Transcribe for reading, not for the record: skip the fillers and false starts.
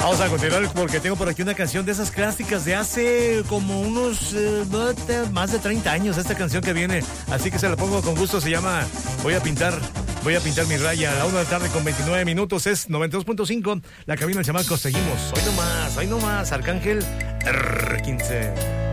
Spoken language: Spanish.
Vamos a continuar porque tengo por aquí una canción de esas clásicas de hace como unos más de 30 años, esta canción que viene, así que se la pongo con gusto, se llama Voy a pintar mi raya. A la 1 de la tarde con 29 minutos, es 92.5, la cabina del chamaco. Seguimos, hoy nomás, Arcángel R15.